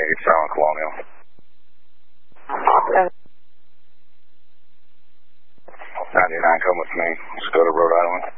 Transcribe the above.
Yankee Silent Colonial. 99, come with me. Let's go to Rhode Island.